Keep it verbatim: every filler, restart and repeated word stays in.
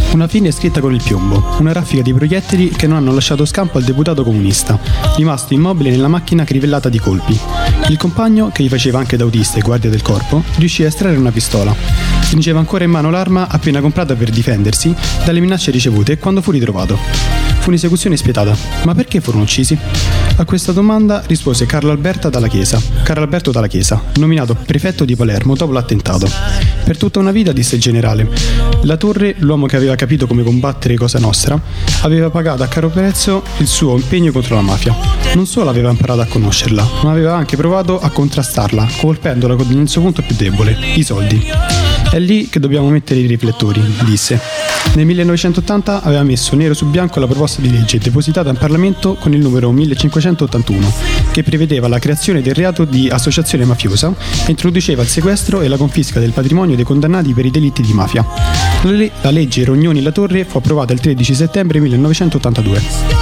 Una fine scritta con il piombo, una raffica di proiettili che non hanno lasciato scampo al deputato comunista, rimasto immobile nella macchina crivellata di colpi. Il compagno, che gli faceva anche da autista e guardia del corpo, riuscì a estrarre una pistola. Stringeva ancora in mano l'arma appena comprata per difendersi dalle minacce ricevute quando fu ritrovato. Fu un'esecuzione spietata. Ma perché furono uccisi? A questa domanda rispose Carlo Alberto Dalla Chiesa, Carlo Alberto Dalla Chiesa, nominato prefetto di Palermo dopo l'attentato. Per tutta una vita, disse il generale, La Torre, l'uomo che aveva capito come combattere Cosa Nostra, aveva pagato a caro prezzo il suo impegno contro la mafia. Non solo aveva imparato a conoscerla, ma aveva anche provato a contrastarla, colpendola nel suo punto più debole, i soldi. È lì che dobbiamo mettere i riflettori, disse. Nel millenovecentottanta aveva messo nero su bianco la proposta di legge depositata in Parlamento con il numero millecinquecentottantuno, che prevedeva la creazione del reato di associazione mafiosa e introduceva il sequestro e la confisca del patrimonio dei condannati per i delitti di mafia. La legge Rognoni-La Torre fu approvata il tredici settembre millenovecentottantadue.